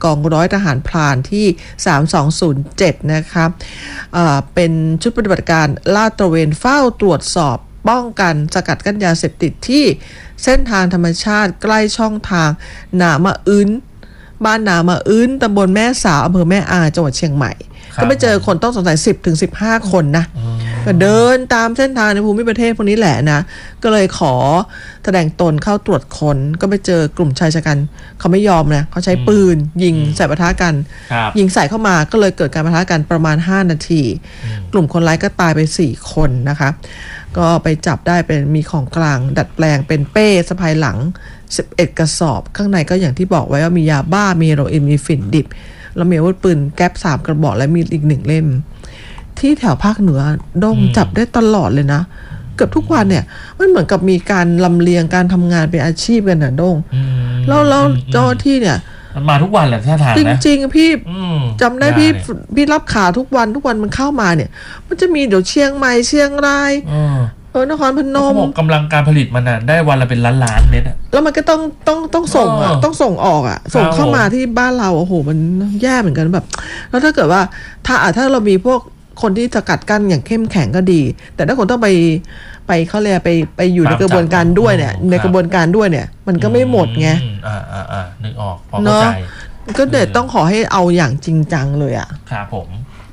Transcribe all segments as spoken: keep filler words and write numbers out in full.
กองร้อยทหารพรานที่สามสองศูนย์เจ็ดนะคะเอ่อเป็นชุดปฏิบัติการลาดตระเวนเฝ้าตรวจสอบป้องกันสกัดกั้นยาเสพติดที่เส้นทางธรรมชาติใกล้ช่องทางหนามะอื้นบ้านหนามะอื้นตำบลแม่สาวอำเภอแม่อายจังหวัดเชียงใหม่ก็ไปเจอคนต้องสงสัย สิบถึงสิบห้า คนนะก็เดินตามเส้นทางในภูมิประเทศพวกนี้แหละนะก็เลยขอแสดงตนเข้าตรวจค้นก็ไปเจอกลุ่มชายชะกันเขาไม่ยอมนะเขาใช้ปืนยิงใส่ปะทะกันยิงใส่เข้ามาก็เลยเกิดการปะทะกันประมาณห้านาทีกลุ่มคนร้ายก็ตายไปสี่คนนะคะก็ไปจับได้เป็นมีของกลางดัดแปลงเป็นเป้สะพายหลังสิบเอ็ดกระสอบข้างในก็อย่างที่บอกไว้ว่ามียาบ้ามีเฮโรอีนมีฝิ่นดิบแล้วมีอาวุธปืนแก๊ปสามกระบอกและมีอีกหนึ่งเล่มที่แถวภาคเหนือดงจับได้ตลอดเลยนะเกือบทุกวันเนี่ยมันเหมือนกับมีการลำเลียงการทำงานเป็นอาชีพกันนะดงแล้วแล้วเจ้าที่เนี่ยมันมาทุกวันแหละท่าทางนะจริงๆพี่จำได้พี่พี่รับข่าวทุกวันทุกวันมันเข้ามาเนี่ยมันจะมีเดี๋ยวเชียงใหม่เชียงรายเออนครพนมกำลังการผลิตมันน่ะได้วันละเป็นล้านล้านเม็ดอ่ะแล้วมันก็ต้องต้องต้องส่งอ่ะต้องส่งออกอ่ะส่งเข้ามาที่บ้านเราโอ้โหมันแย่เหมือนกันแบบแล้วถ้าเกิดว่าถ้าถ้าเรามีพวกคนที่จะกัดกั้นอย่างเข้มแข็งก็ดีแต่ถ้าคนต้องไปไปเขาเรียกไปไปอยู่ในกระบวนการด้วยเนี่ยในกระบวนการด้วยเนี่ยมันก็ไม่หมดไงอ่าอ่าอ่านึกออกพอเข้าใจก็เดี๋ยวต้องขอให้เอาอย่างจริงจังเลยอ่ะครับผม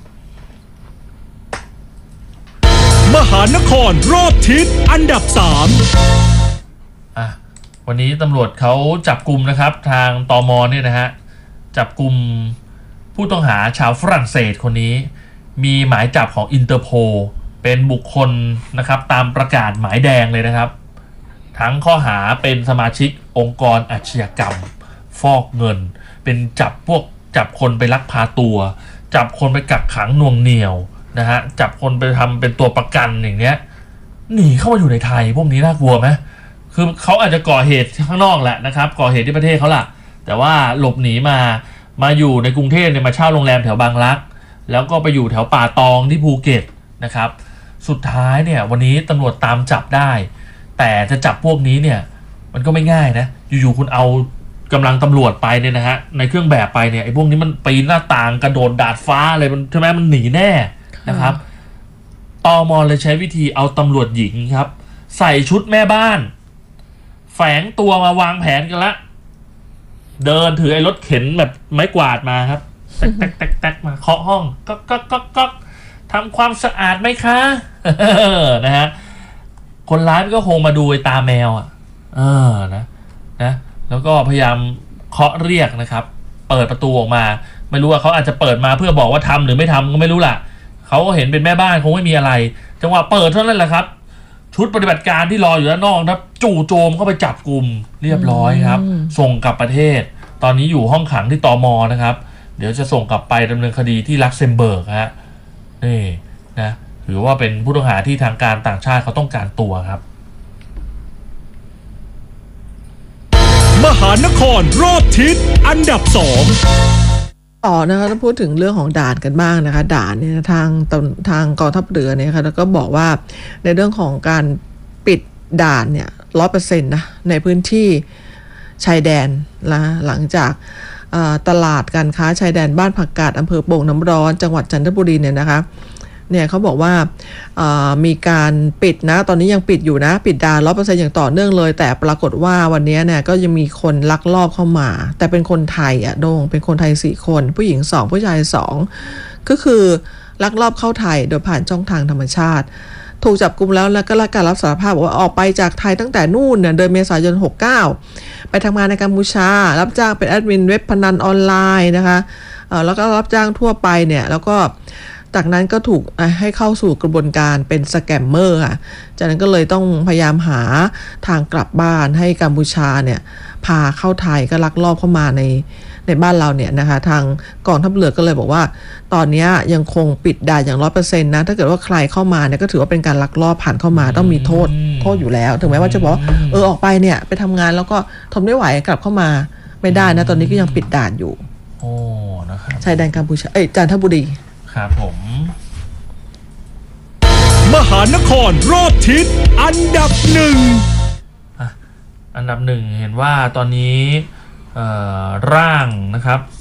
มหานครรอบทิศอันดับสามอ่ะวันนี้ตำรวจเขาจับกลุ่มนะครับทางตม.เนี่ยนะฮะจับกลุ่มผู้ต้องหาชาวฝรั่งเศสคนนี้มีหมายจับของอินเตอร์โพลเป็นบุคคลนะครับตามประกาศหมายแดงเลยนะครับทั้งข้อหาเป็นสมาชิกองค์กรอาชญากรรมฟอกเงินเป็นจับพวกจับคนไปลักพาตัวจับคนไปกักขังหน่วงเหนี่ยวนะฮะจับคนไปทำเป็นตัวประกันอย่างเนี้ยหนีเข้ามาอยู่ในไทยพวกนี้น่ากลัวไหมคือเขาอาจจะก่อเหตุข้างนอกแหละนะครับก่อเหตุที่ประเทศเขาล่ะแต่ว่าหลบหนีมามาอยู่ในกรุงเทพเนี่ยมาเช่าโรงแรมแถวบางรักแล้วก็ไปอยู่แถวป่าตองที่ภูเก็ตนะครับสุดท้ายเนี่ยวันนี้ตำรวจตามจับได้แต่จะจับพวกนี้เนี่ยมันก็ไม่ง่ายนะอยู่ๆคุณเอากำลังตำรวจไปเนี่ยนะฮะในเครื่องแบบไปเนี่ยไอ้พวกนี้มันปีนหน้าต่างกระโดดดาดฟ้าอะไรมันใช่ไหมมันหนีแน่นะครับตม.เลยใช้วิธีเอาตำรวจหญิงครับใส่ชุดแม่บ้านแฝงตัวมาวางแผนกันละเดินถือไอ้รถเข็นแบบไม้กวาดมาครับแต๊กแต๊กแต๊กแต๊กมาเคาะห้องก็ก็ก็ก็ทำความสะอาดไหมคะนะฮะคนร้ายก็คงมาดูไอ้ตาแมวอ่ะเออนะนะแล้วก็พยายามเคาะเรียกนะครับเปิดประตูออกมาไม่รู้ว่าเขาอาจจะเปิดมาเพื่อบอกว่าทำหรือไม่ทำก็ไม่รู้ล่ะเขาก็เห็นเป็นแม่บ้านคงไม่มีอะไรจังหวะเปิดเท่านั้นแหละครับชุดปฏิบัติการที่รออยู่ด้านนอกครับจู่โจมเข้าไปจับกลุ่มเรียบร้อยครับส่งกลับประเทศตอนนี้อยู่ห้องขังที่ตม.นะครับเดี๋ยวจะส่งกลับไปดำเนินคดีที่ลักเซมเบิร์กฮะนี่นะถือว่าเป็นผู้ต้องหาที่ทางการต่างชาติเขาต้องการตัวครับมหานครรอบทิศอันดับสองต่อนะคะถ้าพูดถึงเรื่องของด่านกันบ้างนะคะด่านเนี่ยทางทางกองทัพเรือเนี่ยค่ะแล้วก็บอกว่าในเรื่องของการปิดด่านเนี่ยร้อยเปอร์เซ็นต์นะในพื้นที่ชายแดนนะหลังจากตลาดการค้าชายแดนบ้านผักกาดอำเภอโป่งน้ำร้อนจังหวัดจันทบุรีเนี่ยนะคะเนี่ยเขาบอกว่ามีการปิดนะตอนนี้ยังปิดอยู่นะปิดด่านร้อยเปอร์เซ็นต์อย่างต่อเนื่องเลยแต่ปรากฏว่าวันนี้เนี่ยก็ยังมีคนลักลอบเข้ามาแต่เป็นคนไทยอ่ะโดงเป็นคนไทยสี่คนผู้หญิงสองผู้ชายสองก็คือลักลอบเข้าไทยโดยผ่านช่องทางธรรมชาติถูกจับกุมแล้วแล้วก็รับการรับสารภาพบอกว่าออกไปจากไทยตั้งแต่นู่นเนี่ยเดือนเมษายนหกเก้าไปทำงานในกัมพูชารับจ้างเป็นแอดมินเว็บพนันออนไลน์นะคะแล้วก็รับจ้างทั่วไปเนี่ยแล้วก็จากนั้นก็ถูกให้เข้าสู่กระบวนการเป็นสแกมเมอร์ค่ะจากนั้นก็เลยต้องพยายามหาทางกลับบ้านให้กัมพูชาเนี่ยพาเข้าไทยก็ลักลอบเข้ามาในในบ้านเราเนี่ยนะคะทางกองทัพเรือก็เลยบอกว่าตอนนี้ยังคงปิดด่านอย่างร้อยเปอร์เซ็นต์นะถ้าเกิดว่าใครเข้ามาเนี่ยก็ถือว่าเป็นการลักลอบผ่านเข้ามาต้องมีโทษโทษอยู่แล้วถึงแม้ว่าจะบอกเออออกไปเนี่ยไปทำงานแล้วก็ทนไม่ไหวกลับเข้ามาไม่ได้นะตอนนี้ก็ยังปิดด่านอยู่โอ้นะครับชายแดนกัมพูชาเอ้ยจันทบุรีครับผมมหานครรอบทิศอันดับหนึ่งอันดับหนึ่งเห็นว่าตอนนี้ร่างนะครับ